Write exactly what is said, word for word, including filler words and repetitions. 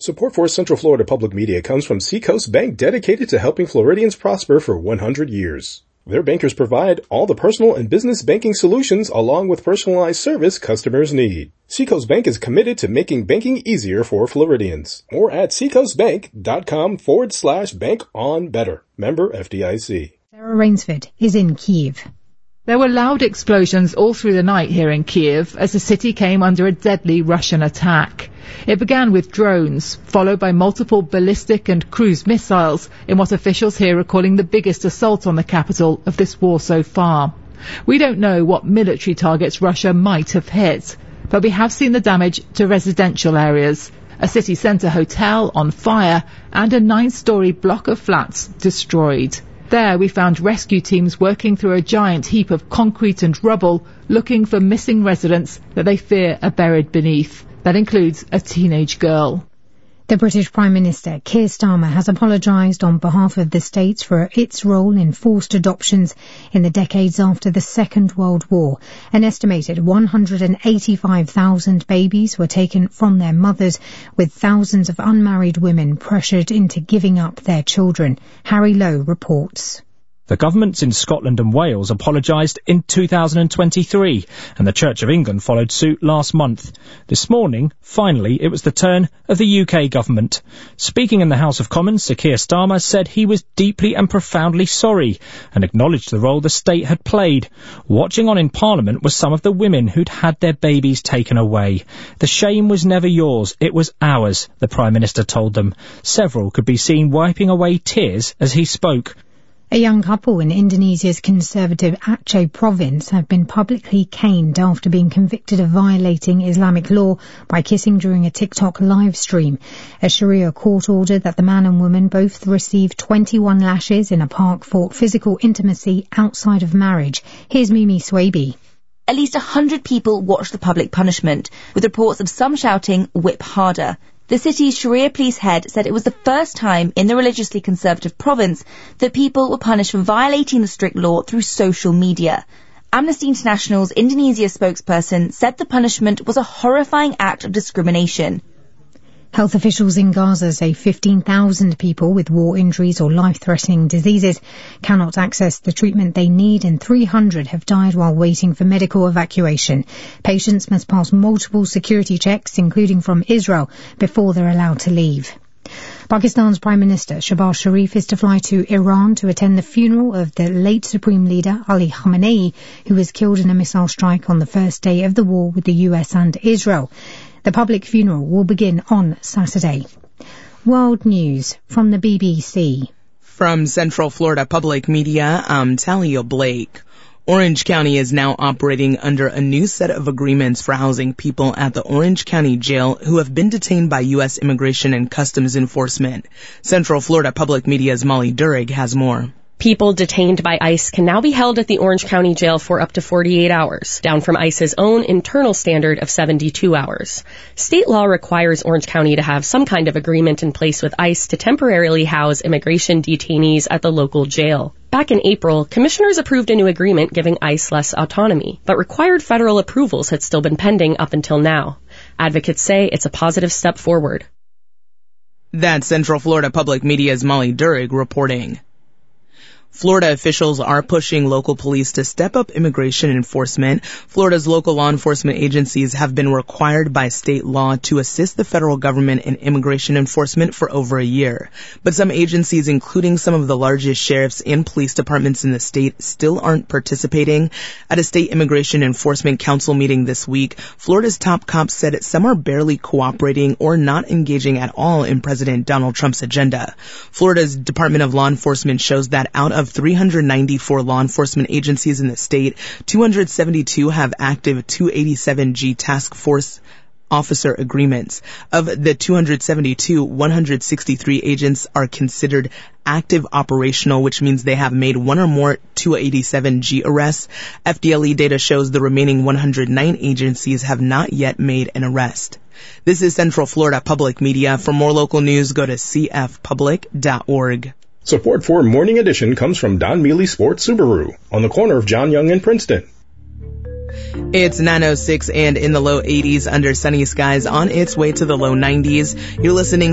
Support for Central Florida Public Media comes from Seacoast Bank, dedicated to helping Floridians prosper for one hundred years. Their bankers provide all the personal and business banking solutions along with personalized service customers need. Seacoast Bank is committed to making banking easier for Floridians. More at seacoastbank.com forward slash bank on better. Member F D I C. Sarah Rainsford is in Kyiv. There were loud explosions all through the night here in Kyiv as the city came under a deadly Russian attack. It began with drones, followed by multiple ballistic and cruise missiles in what officials here are calling the biggest assault on the capital of this war so far. We don't know what military targets Russia might have hit, but we have seen the damage to residential areas, a city centre hotel on fire and a nine-storey block of flats destroyed. There we found rescue teams working through a giant heap of concrete and rubble, looking for missing residents that they fear are buried beneath. That includes a teenage girl. The British Prime Minister, Keir Starmer, has apologised on behalf of the state for its role in forced adoptions in the decades after the Second World War. An estimated one hundred eighty-five thousand babies were taken from their mothers, with thousands of unmarried women pressured into giving up their children. Harry Lowe reports. The governments in Scotland and Wales apologised in two thousand twenty-three, and the Church of England followed suit last month. This morning, finally, it was the turn of the U K government. Speaking in the House of Commons, Sir Keir Starmer said he was deeply and profoundly sorry, and acknowledged the role the state had played. Watching on in Parliament were some of the women who'd had their babies taken away. The shame was never yours, it was ours, the Prime Minister told them. Several could be seen wiping away tears as he spoke. A young couple in Indonesia's conservative Aceh province have been publicly caned after being convicted of violating Islamic law by kissing during a TikTok live stream. A Sharia court ordered that the man and woman both receive twenty-one lashes in a park for physical intimacy outside of marriage. Here's Mimi Swaby. At least one hundred people watched the public punishment, with reports of some shouting, "Whip harder." The city's Sharia police head said it was the first time in the religiously conservative province that people were punished for violating the strict law through social media. Amnesty International's Indonesia spokesperson said the punishment was a horrifying act of discrimination. Health officials in Gaza say fifteen thousand people with war injuries or life-threatening diseases cannot access the treatment they need, and three hundred have died while waiting for medical evacuation. Patients must pass multiple security checks, including from Israel, before they're allowed to leave. Pakistan's Prime Minister Shehbaz Sharif is to fly to Iran to attend the funeral of the late Supreme Leader Ali Khamenei, who was killed in a missile strike on the first day of the war with the U S and Israel. The public funeral will begin on Saturday. World News from the B B C. From Central Florida Public Media, I'm Talia Blake. Orange County is now operating under a new set of agreements for housing people at the Orange County Jail who have been detained by U S Immigration and Customs Enforcement. Central Florida Public Media's Molly Durig has more. People detained by ICE can now be held at the Orange County Jail for up to forty-eight hours, down from ICE's own internal standard of seventy-two hours. State law requires Orange County to have some kind of agreement in place with ICE to temporarily house immigration detainees at the local jail. Back in April, commissioners approved a new agreement giving ICE less autonomy, but required federal approvals had still been pending up until now. Advocates say it's a positive step forward. That's Central Florida Public Media's Molly Durig reporting. Florida officials are pushing local police to step up immigration enforcement. Florida's local law enforcement agencies have been required by state law to assist the federal government in immigration enforcement for over a year. But some agencies, including some of the largest sheriffs and police departments in the state, still aren't participating. At a state immigration enforcement council meeting this week, Florida's top cops said some are barely cooperating or not engaging at all in President Donald Trump's agenda. Florida's Department of Law Enforcement shows that out of three hundred ninety-four law enforcement agencies in the state, two hundred seventy-two have active two eighty-seven G task force officer agreements. Of the two hundred seventy-two, one hundred sixty-three agents are considered active operational, which means they have made one or more two eighty-seven G arrests. F D L E data shows the remaining one hundred nine agencies have not yet made an arrest. This is Central Florida Public Media. For more local news, go to c f public dot org. Support for Morning Edition comes from Don Mealy Sports Subaru on the corner of John Young and Princeton. It's nine oh six and in the low eighties under sunny skies on its way to the low nineties. You're listening